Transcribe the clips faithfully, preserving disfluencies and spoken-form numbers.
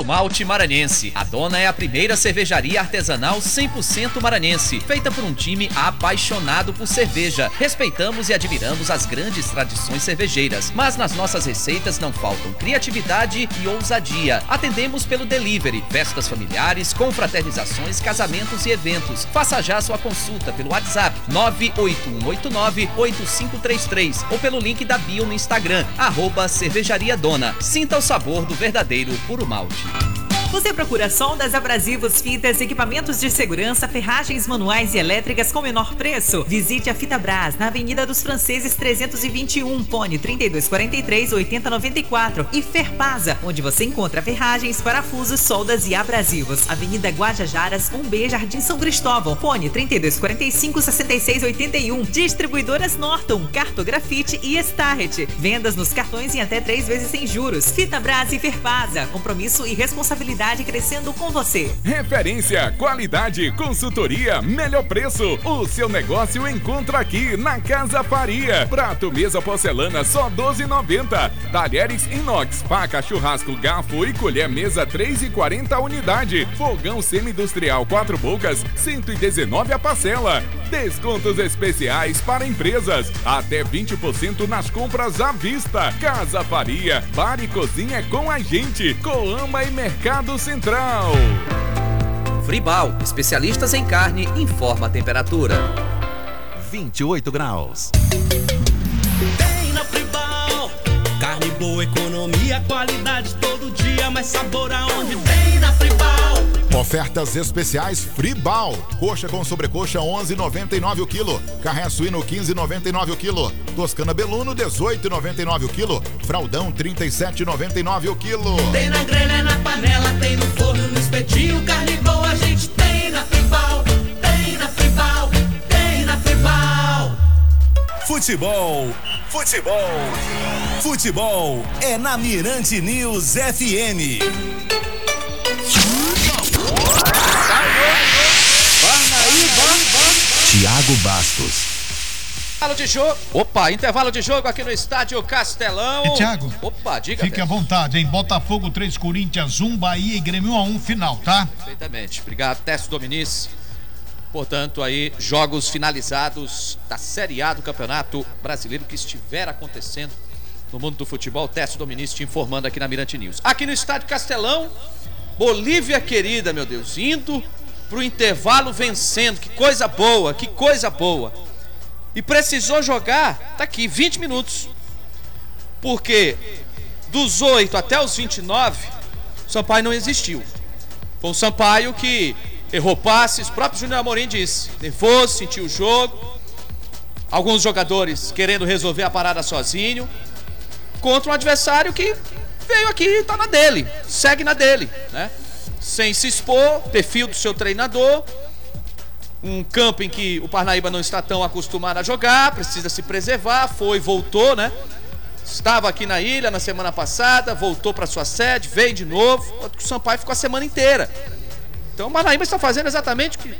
Malte Maranhense. A Dona é a primeira cervejaria artesanal cem por cento maranhense, feita por um time apaixonado por cerveja. Respeitamos e admiramos as grandes tradições cervejeiras, mas nas nossas receitas não faltam criatividade e ousadia. Atendemos pelo delivery, festas familiares, confraternizações, casamentos e eventos. Faça já sua consulta pelo WhatsApp nove oito um oito nove oito cinco três três ou pelo link da bio no Instagram, arroba Cervejaria Dona. Sinta o sabor do verdadeiro puro malte. Você procura soldas, abrasivos, fitas, equipamentos de segurança, ferragens manuais e elétricas com menor preço? Visite a Fita Brás, na Avenida dos Franceses trezentos e vinte e um, fone trinta e dois quarenta e três, oitenta noventa e quatro, e Ferpasa, onde você encontra ferragens, parafusos, soldas e abrasivos. Avenida Guajajaras, um B, Jardim São Cristóvão, fone trinta e dois quarenta e cinco, sessenta e seis oitenta e um. Distribuidoras Norton, Cartografite e Starret. Vendas nos cartões em até três vezes sem juros. Fita Brás e Ferpasa, compromisso e responsabilidade crescendo com você. Referência, qualidade, consultoria, melhor preço. O seu negócio encontra aqui na Casa Faria. Prato, mesa, porcelana, só doze reais e noventa centavos. Talheres inox, faca, churrasco, garfo e colher mesa, três reais e quarenta centavos a unidade. Fogão semi-industrial quatro bocas, cento e dezenove reais a parcela. Descontos especiais para empresas, até vinte por cento nas compras à vista. Casa Faria, bar e cozinha com a gente. Coama e Mercado Central. Fribal, especialistas em carne, informa a temperatura. vinte e oito graus. Tem na Fribal, carne boa, economia, qualidade todo dia, mais sabor aonde tem na Fribal. Ofertas especiais Fribal. Coxa com sobrecoxa onze reais e noventa e nove centavos o quilo. Carré suíno quinze reais e noventa e nove centavos o quilo. Toscana Beluno dezoito reais e noventa e nove centavos o quilo. Fraldão trinta e sete reais e noventa e nove centavos o quilo. Tem na grelha, na panela, tem no forno, no espetinho, carne boa a gente tem na Fribal. Tem na Fribal, tem na Fribal. Futebol, futebol, futebol é na Mirante News F M. Tiago Bastos. Intervalo de jogo. Opa, intervalo de jogo aqui no estádio Castelão. E Thiago, Opa, diga. Fique à vontade, hein? Botafogo três, Corinthians um, Bahia e Grêmio um a um, final, tá? Perfeitamente. Obrigado, Técio Dominici. Portanto, aí, jogos finalizados da Série A do Campeonato Brasileiro que estiver acontecendo no mundo do futebol. Técio Dominici te informando aqui na Mirante News. Aqui no estádio Castelão, Bolívia querida, meu Deus, indo pro intervalo vencendo. Que coisa boa, que coisa boa. E precisou jogar, tá aqui, vinte minutos. Porque dos oito até os vinte e nove, o Sampaio não existiu. Foi um Sampaio que errou passes, o próprio Júnior Amorim disse. Nervoso, sentiu o jogo. Alguns jogadores querendo resolver a parada sozinho. Contra um adversário que veio aqui e tá na dele, segue na dele, né? Sem se expor, perfil do seu treinador. Um campo em que o Parnaíba não está tão acostumado a jogar, precisa se preservar, foi, voltou, né? Estava aqui na ilha na semana passada, voltou para sua sede, veio de novo, enquanto que o Sampaio ficou a semana inteira. Então o Parnaíba está fazendo exatamente o que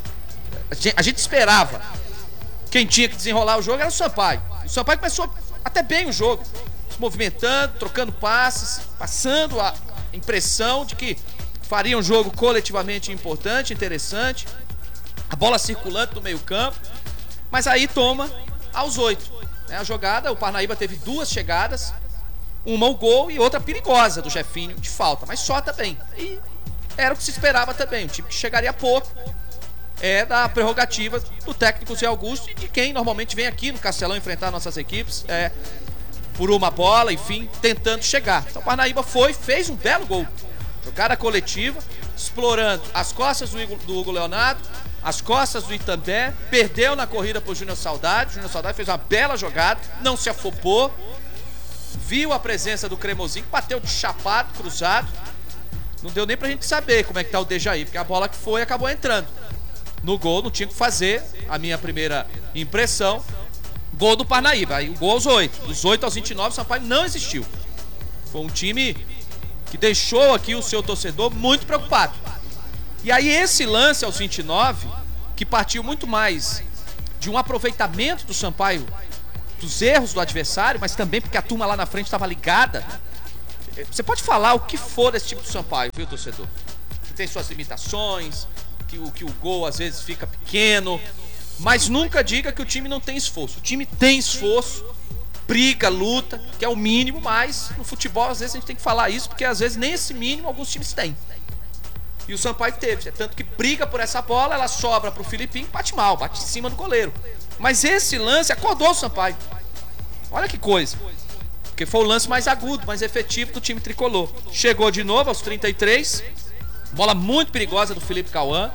a gente esperava. Quem tinha que desenrolar o jogo era o Sampaio. O Sampaio começou até bem o jogo, se movimentando, trocando passes, passando a impressão de que faria um jogo coletivamente importante, interessante. A bola circulando no meio campo, mas aí toma aos oito, né? A jogada, o Parnaíba teve duas chegadas, uma o gol e outra perigosa do Jefinho de falta, mas só também. E era o que se esperava também, um time que chegaria pouco, é da prerrogativa do técnico Zé Augusto e de quem normalmente vem aqui no Castelão enfrentar nossas equipes, é, por uma bola, enfim, tentando chegar. Então o Parnaíba foi, fez um belo gol, jogada coletiva, explorando as costas do, Igor, do Hugo Leonardo, as costas do Itambé, perdeu na corrida pro Júnior Saudade. Júnior Saudade fez uma bela jogada, não se afobou, viu a presença do Cremosinho, bateu de chapado, cruzado. Não deu nem pra gente saber como é que tá o Dejaí, porque a bola que foi acabou entrando no gol, não tinha o que fazer. A minha primeira impressão, gol do Parnaíba. Aí o gol aos oito, dos oito aos vinte e nove, o Sampaio não existiu. Foi um time que deixou aqui o seu torcedor muito preocupado. E aí esse lance aos vinte e nove, que partiu muito mais de um aproveitamento do Sampaio dos erros do adversário, mas também porque a turma lá na frente estava ligada. Você pode falar o que for desse time do Sampaio, viu, torcedor? Que tem suas limitações, que o, que o gol às vezes fica pequeno, mas nunca diga que o time não tem esforço. O time tem esforço, briga, luta, que é o mínimo, mas no futebol às vezes a gente tem que falar isso, porque às vezes nem esse mínimo alguns times têm. E o Sampaio teve, é tanto que briga por essa bola, ela sobra pro Filipinho, bate mal, bate em cima do goleiro. Mas esse lance acordou o Sampaio. Olha que coisa. Porque foi o lance mais agudo, mais efetivo do time tricolor. Chegou de novo aos trinta e três. Bola muito perigosa do Felipe Cauã.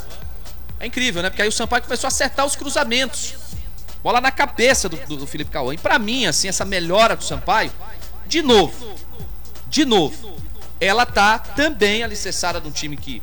É incrível, né? Porque aí o Sampaio começou a acertar os cruzamentos. Bola na cabeça do, do, do Felipe Cauã. E pra mim, assim, essa melhora do Sampaio, de novo, de novo, ela tá também alicerçada de um time que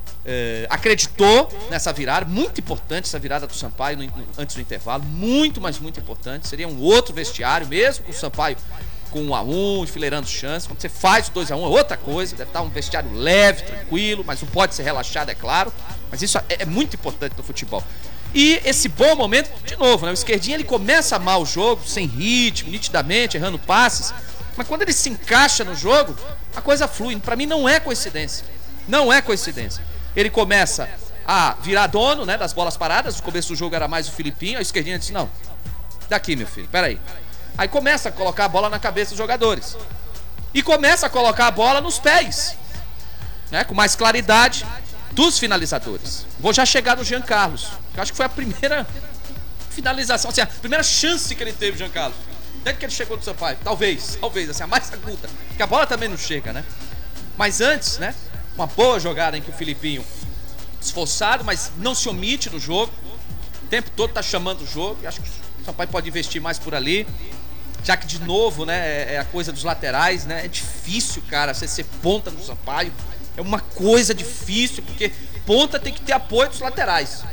é, acreditou nessa virada. Muito importante essa virada do Sampaio no, no, antes do intervalo. Muito, mas muito importante. Seria um outro vestiário, mesmo com o Sampaio com um a um, enfileirando chances. Quando você faz o dois a um é outra coisa. Deve estar um vestiário leve, tranquilo, mas não pode ser relaxado, é claro. Mas isso é, é muito importante no futebol. E esse bom momento, de novo, né? O Esquerdinha ele começa mal o jogo, sem ritmo, nitidamente, errando passes. Mas quando ele se encaixa no jogo, a coisa flui. Pra mim não é coincidência. Não é coincidência. Ele começa a virar dono, né, das bolas paradas. No começo do jogo era mais o Filipinho. A Esquerdinha disse, não, daqui meu filho, peraí. Aí começa a colocar a bola na cabeça dos jogadores. E começa a colocar a bola nos pés, né, com mais claridade dos finalizadores. Vou já chegar no Jean Carlos, que eu acho que foi a primeira finalização, assim, a primeira chance que ele teve, Jean Carlos. Desde que ele chegou no Sampaio. Talvez, talvez, assim, a mais aguda. Porque a bola também não chega, né? Mas antes, né, uma boa jogada em que o Filipinho, esforçado, mas não se omite no jogo. O tempo todo tá chamando o jogo. E acho que o Sampaio pode investir mais por ali. Já que, de novo, né, é a coisa dos laterais, né? É difícil, cara, você ser ponta no Sampaio. É uma coisa difícil, porque ponta tem que ter apoio dos laterais.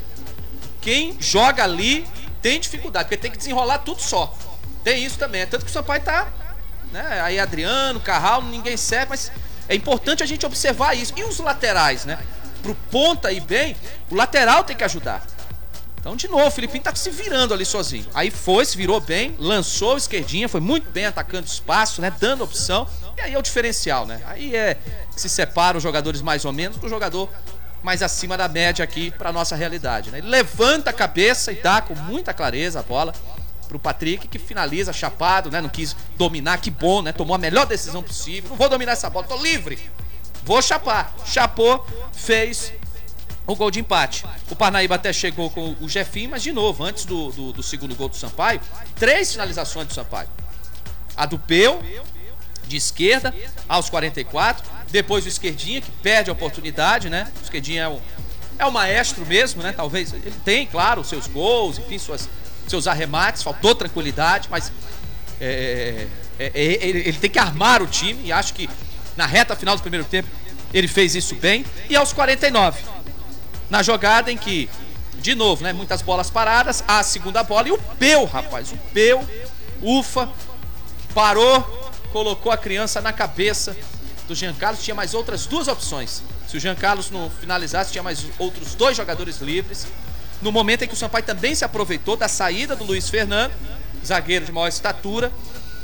Quem joga ali tem dificuldade, porque tem que desenrolar tudo só. Tem isso também. É tanto que o Sampaio tá, né? Aí Adriano, Carral, ninguém serve, mas é importante a gente observar isso. E os laterais, né? Pro ponta ir bem, o lateral tem que ajudar. Então, de novo, o Filipinho tá se virando ali sozinho. Aí foi, se virou bem, lançou a Esquerdinha, foi muito bem atacando espaço, né? Dando opção. E aí é o diferencial, né? Aí é que se separa os jogadores mais ou menos do jogador mais acima da média aqui pra nossa realidade, né? Ele levanta a cabeça e dá com muita clareza a bola pro Patrick, que finaliza chapado, né? Não quis dominar, que bom, né? Tomou a melhor decisão possível. Não vou dominar essa bola, tô livre. Vou chapar. Chapou, fez o gol de empate. O Parnaíba até chegou com o Jefinho, mas de novo, antes do, do, do segundo gol do Sampaio, três finalizações do Sampaio. A do Peu, de esquerda, aos quarenta e quatro. Depois o Esquerdinha, que perde a oportunidade, né? O Esquerdinha é o, é o maestro mesmo, né? Talvez, ele tem, claro, os seus gols, enfim, suas, seus arremates, faltou tranquilidade, mas é, é, é, ele, ele tem que armar o time, e acho que na reta final do primeiro tempo ele fez isso bem. E aos quarenta e nove, na jogada em que, de novo, né, muitas bolas paradas, a segunda bola e o Peu, rapaz, o Peu, ufa, parou, colocou a criança na cabeça do Jean Carlos. Tinha mais outras duas opções. Se o Jean Carlos não finalizasse, tinha mais outros dois jogadores livres. No momento em que o Sampaio também se aproveitou da saída do Luiz Fernando, zagueiro de maior estatura.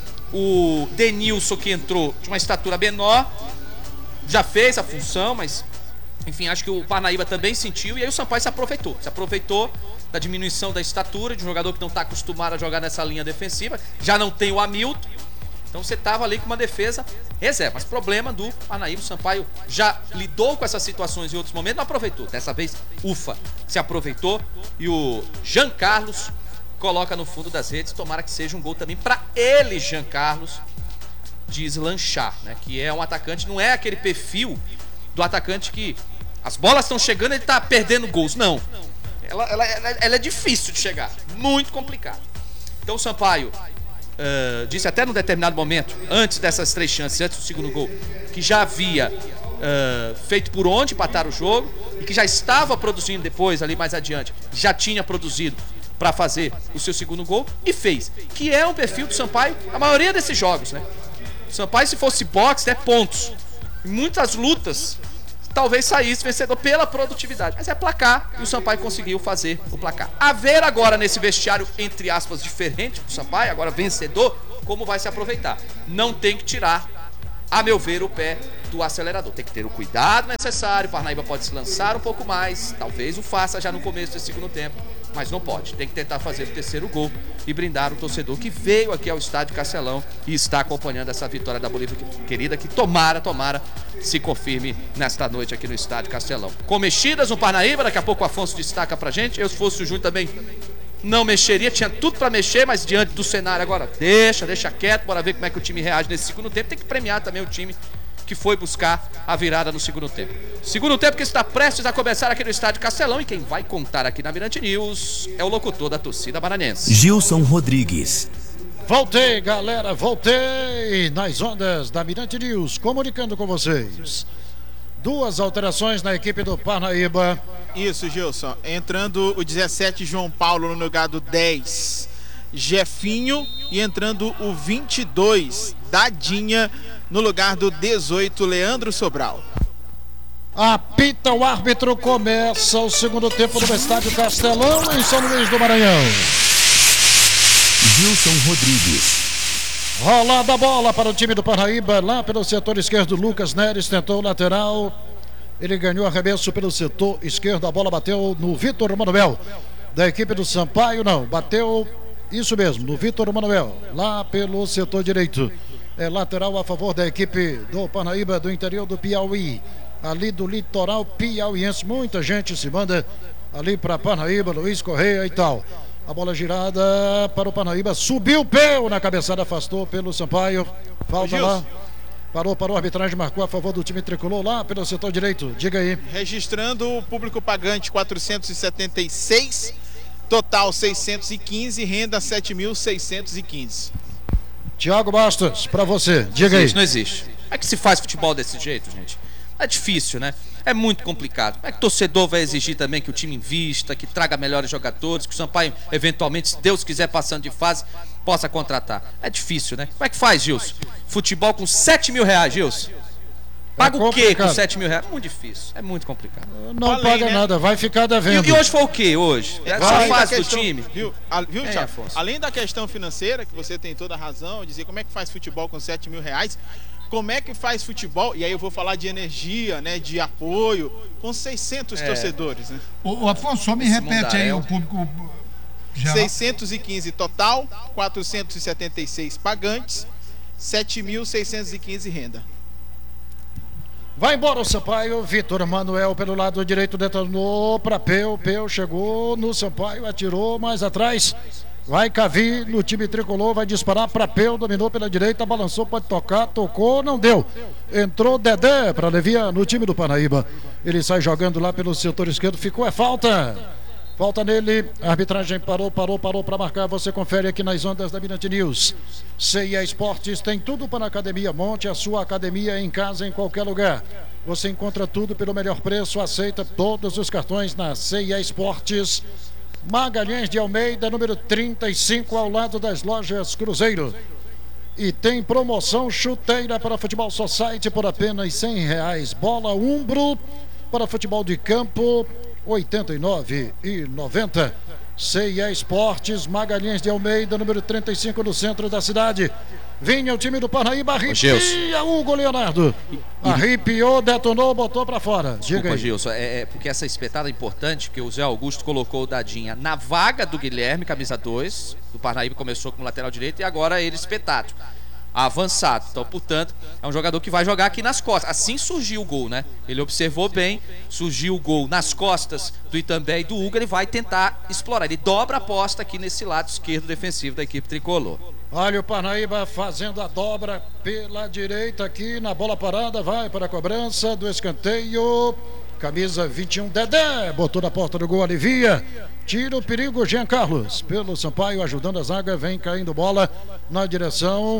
O Denilson, que entrou de uma estatura menor, já fez a função, mas enfim, acho que o Parnaíba também sentiu. E aí o Sampaio se aproveitou Se aproveitou da diminuição da estatura de um jogador que não está acostumado a jogar nessa linha defensiva. Já não tem o Hamilton. Então você estava ali com uma defesa reserva. Mas problema do Parnaíba, o Sampaio já lidou com essas situações em outros momentos, não aproveitou. Dessa vez, ufa, se aproveitou. E o Jean Carlos coloca no fundo das redes. Tomara que seja um gol também para ele, Jean Carlos, deslanchar, né? Que é um atacante, não é aquele perfil do atacante que as bolas estão chegando e ele tá perdendo gols. Não. Ela, ela, ela, ela é difícil de chegar. Muito complicado. Então o Sampaio uh, disse até num determinado momento, antes dessas três chances, antes do segundo gol, que já havia uh, feito por onde empatar o jogo e que já estava produzindo depois, ali mais adiante, já tinha produzido para fazer o seu segundo gol e fez. Que é um perfil do Sampaio, a maioria desses jogos, né? O Sampaio, se fosse boxe, é pontos. Em muitas lutas, talvez saísse vencedor pela produtividade. Mas é placar e o Sampaio conseguiu fazer o placar. A ver agora nesse vestiário, entre aspas, diferente do Sampaio, agora vencedor, como vai se aproveitar. Não tem que tirar a meu ver, o pé do acelerador. Tem que ter o cuidado necessário. O Parnaíba pode se lançar um pouco mais, talvez o faça já no começo do segundo tempo, mas não pode. Tem que tentar fazer o terceiro gol e brindar o torcedor que veio aqui ao estádio Castelão e está acompanhando essa vitória da Bolívia querida, que tomara, tomara se confirme nesta noite aqui no estádio Castelão. Com mexidas no Parnaíba, daqui a pouco o Afonso destaca pra gente. Eu, se fosse o Júnior, também não mexeria, tinha tudo pra mexer, mas diante do cenário agora, deixa, deixa quieto, bora ver como é que o time reage nesse segundo tempo. Tem que premiar também o time que foi buscar a virada no segundo tempo. Segundo tempo que está prestes a começar aqui no estádio Castelão, e quem vai contar aqui na Mirante News é o locutor da torcida maranhense, Gilson Rodrigues. Voltei, galera, voltei nas ondas da Mirante News, comunicando com vocês. Duas alterações na equipe do Parnaíba. Isso, Gilson. Entrando o dezessete, João Paulo, no lugar do dez, Jefinho. E entrando o vinte e dois, Dadinha, no lugar do dezoito, Leandro Sobral. Apita o árbitro, começa o segundo tempo do estádio Castelão, em São Luís do Maranhão. Gilson Rodrigues. Rolada a bola para o time do Parnaíba, lá pelo setor esquerdo. Lucas Neres tentou o lateral, ele ganhou arremesso pelo setor esquerdo, a bola bateu no Vitor Manuel, da equipe do Sampaio. Não, bateu, isso mesmo, no Vitor Manuel, lá pelo setor direito. É lateral a favor da equipe do Parnaíba, do interior do Piauí, ali do litoral piauiense. Muita gente se manda ali para Parnaíba, Luiz Correia e tal. A bola girada para o Parnaíba, subiu o pé na cabeçada, afastou pelo Sampaio. Falta lá, parou, parou, a arbitragem marcou a favor do time tricolor lá pelo setor direito. Diga aí. Registrando o público pagante quatrocentos e setenta e seis, total seiscentos e quinze, renda sete mil seiscentos e quinze. Tiago Bastos, para você, diga não aí. Existe, não existe. Como é que se faz futebol desse jeito, gente? É difícil, né? É muito complicado. Como é que o torcedor vai exigir também que o time invista, que traga melhores jogadores, que o Sampaio, eventualmente, se Deus quiser, passando de fase, possa contratar? É difícil, né? Como é que faz, Gilson? Futebol com sete mil reais, Gilson? Paga é o quê com sete mil reais? Muito difícil, é muito complicado. Não Além, paga né? nada, vai ficar devendo. E, e hoje foi o quê? Hoje? É só fase do time? Viu, a, viu é, Thiago? Além da questão financeira, que você tem toda a razão, dizer como é que faz futebol com sete mil reais, como é que faz futebol, e aí eu vou falar de energia, né, de apoio, com seiscentos é. torcedores, né? O, o Afonso, só me Esse repete aí o público geral. seiscentos e quinze total, quatrocentos e setenta e seis pagantes, sete mil seiscentos e quinze renda. Vai embora o Sampaio, Vitor Manuel pelo lado direito, detonou para Peu, Peu chegou no Sampaio, atirou mais atrás. Vai Cavi no time tricolor, vai disparar para Peu, dominou pela direita, balançou, pode tocar, tocou, não deu. Entrou Dedé para Levia no time do Parnaíba. Ele sai jogando lá pelo setor esquerdo, ficou, é falta. Falta nele, a arbitragem parou, parou, parou para marcar. Você confere aqui nas ondas da Mirante News. C I A Esportes tem tudo para a academia. Monte a sua academia em casa, em qualquer lugar. Você encontra tudo pelo melhor preço, aceita todos os cartões na C I A Esportes. Magalhães de Almeida, número trinta e cinco, ao lado das lojas Cruzeiro. E tem promoção chuteira para Futebol Society por apenas cem reais. Bola Umbro para futebol de campo, oitenta e nove reais e noventa centavos. C I A Esportes, Magalhães de Almeida, número trinta e cinco, no centro da cidade. Vinha o time do Parnaíba, arrepia Hugo Leonardo. Arrepiou, detonou, botou pra fora. Diga aí. Gilson, é, é porque essa espetada é importante, que o Zé Augusto colocou o Dadinha na vaga do Guilherme, camisa dois. Do Parnaíba começou como lateral direito e agora ele espetado, avançado. Então, portanto, é um jogador que vai jogar aqui nas costas. Assim surgiu o gol, né? Ele observou bem, surgiu o gol nas costas do Itambé e do Hugo. Ele vai tentar explorar. Ele dobra a aposta aqui nesse lado esquerdo defensivo da equipe tricolor. Olha o Parnaíba fazendo a dobra pela direita aqui na bola parada. Vai para a cobrança do escanteio. Camisa vinte e um, Dedé, botou na porta do gol, alivia. Tira o perigo, Jean Carlos. Pelo Sampaio, ajudando a zaga, vem caindo bola na direção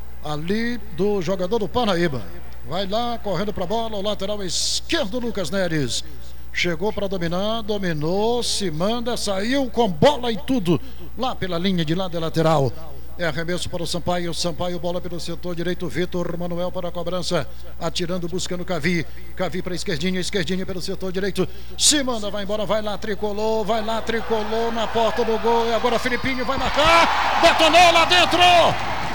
ali do jogador do Parnaíba. Vai lá, correndo para a bola, o lateral esquerdo, Lucas Neres. Chegou para dominar, dominou, se manda, saiu com bola e tudo, lá pela linha de lado lateral. É arremesso para o Sampaio, Sampaio, bola pelo setor direito, Vitor Manuel para a cobrança, atirando, buscando Cavi, Cavi para a esquerdinha, esquerdinha pelo setor direito, se manda, vai embora, vai lá, tricolor, vai lá, tricolor na porta do gol, e agora Filipinho vai marcar, detonou lá dentro,